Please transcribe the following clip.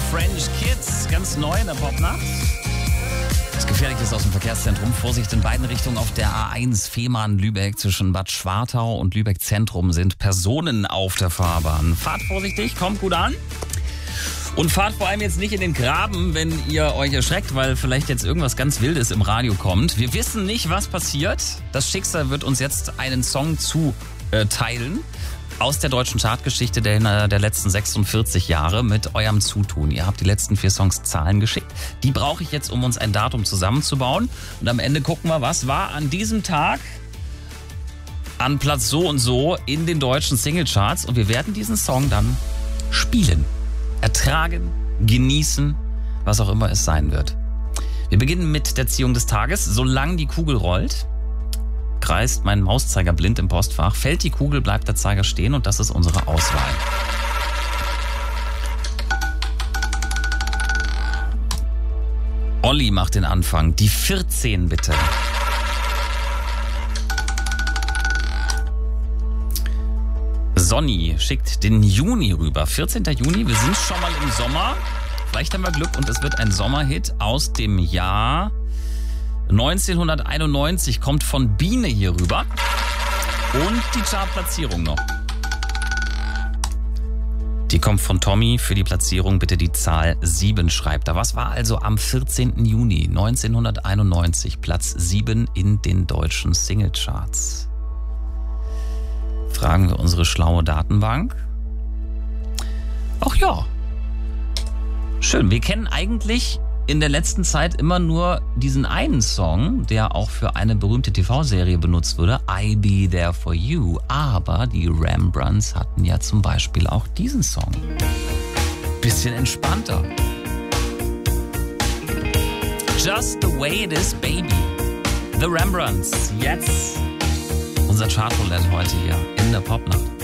French Kids, ganz neu in der Popnacht. Das Gefährliche ist aus dem Verkehrszentrum. Vorsicht in beiden Richtungen auf der A1 Fehmarn-Lübeck. Zwischen Bad Schwartau und Lübeck Zentrum sind Personen auf der Fahrbahn. Fahrt vorsichtig, kommt gut an. Und fahrt vor allem jetzt nicht in den Graben, wenn ihr euch erschreckt, weil vielleicht jetzt irgendwas ganz Wildes im Radio kommt. Wir wissen nicht, was passiert. Das Schicksal wird uns jetzt einen Song zuteilen aus der deutschen Chartgeschichte der letzten 46 Jahre mit eurem Zutun. Ihr habt die letzten 4 Songs Zahlen geschickt. Die brauche ich jetzt, um uns ein Datum zusammenzubauen. Und am Ende gucken wir, was war an diesem Tag an Platz so und so in den deutschen Singlecharts. Und wir werden diesen Song dann spielen, ertragen, genießen, was auch immer es sein wird. Wir beginnen mit der Ziehung des Tages. Solange die Kugel rollt, kreist mein Mauszeiger blind im Postfach. Fällt die Kugel, bleibt der Zeiger stehen und das ist unsere Auswahl. Olli macht den Anfang. Die 14 bitte. Sonny schickt den Juni rüber. 14. Juni, wir sind schon mal im Sommer. Vielleicht haben wir Glück und es wird ein Sommerhit aus dem Jahr 1991, kommt von Biene hier rüber. Und die Chartplatzierung noch. Die kommt von Tommy. Für die Platzierung bitte die Zahl 7 schreibt. Was war also am 14. Juni 1991 Platz 7 in den deutschen Singlecharts? Fragen wir unsere schlaue Datenbank. Ach ja. Schön, wir kennen eigentlich in der letzten Zeit immer nur diesen einen Song, der auch für eine berühmte TV-Serie benutzt wurde, I'll Be There For You. Aber die Rembrandts hatten ja zum Beispiel auch diesen Song. Bisschen entspannter. Just the way it is, baby. The Rembrandts. Jetzt unser Chartroulette heute hier in der Popnacht.